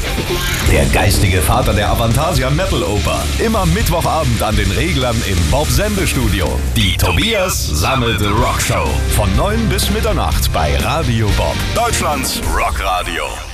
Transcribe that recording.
Der geistige Vater der Avantasia Metal Oper. Immer Mittwochabend an den Reglern im Bob Sende Studio. Die Tobias Sammelte Rockshow. Von 9 bis Mitternacht bei Radio Bob. Deutschlands Rockradio.